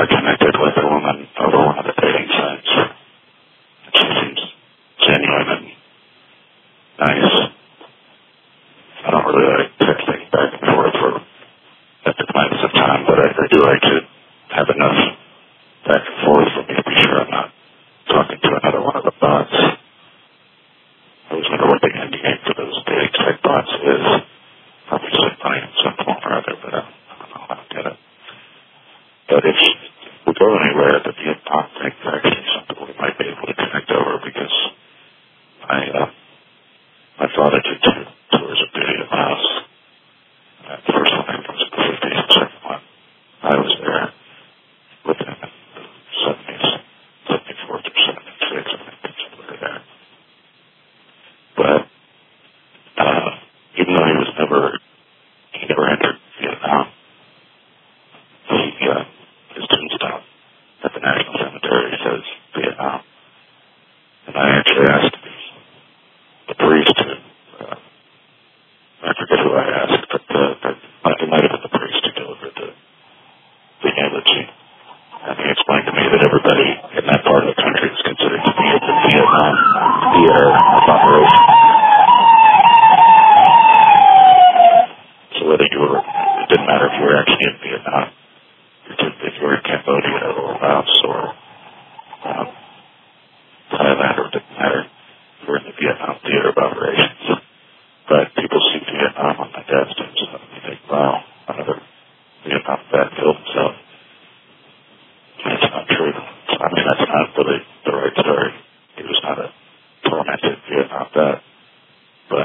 I connected with a woman over one of the dating sites. She seems genuine and nice. I don't really like texting back and forth for epic amounts of time, but I do like to have enough back and forth for me to be sure I'm not talking to another one of the bots. I always wonder what the end game for those dating site bots is. Obviously money at some point or other, but I don't know how to get it. But if we go anywhere, the Vietnam thing is actually something we might be able to connect over, because I thought I did 2 tours of duty at Laos. The first one was in the 50s, the second one I was there within the 70s, 74 to 76, I think it's somewhere there. But even though he never entered Vietnam, his tombstone at the National Cemetery says Vietnam. And I actually asked the priest, I forget who I asked, but it might have been the priest who delivered the eulogy. And he explained to me that everybody in that part of the country is considered to be at the Vietnam theater of operation. So whether it didn't matter if you were actually in Vietnam, if you were in Cambodia or Laos or Thailand, or it didn't matter, you were in the Vietnam theater of operations. But people see Vietnam on my dad's tombstone and they think, wow, another Vietnam vet killed himself. That's not true. I mean, that's not really the right story. He was not a tormented Vietnam vet, but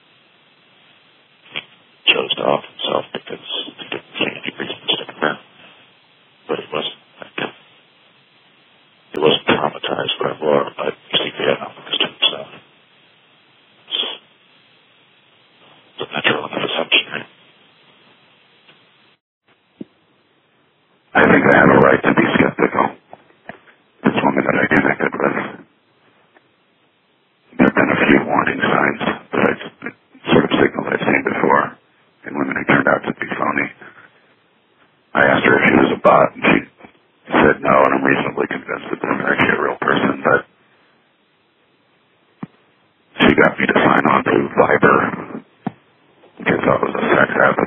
he chose to off himself because he didn't see any reason to stick around. But he wasn't traumatized by war, but you see Vietnam on his tombstone. It's a natural enough assumption, right? I think I have a right to be skeptical. This woman that I connected with, there have been a few warning signs that I've sort of signaled I've seen before in women who turned out to be phony. I asked her if she was a bot, and she said no, and I'm reasonably convinced that this is actually a real person, but she got me to sign on to Viber, which I thought was a sex app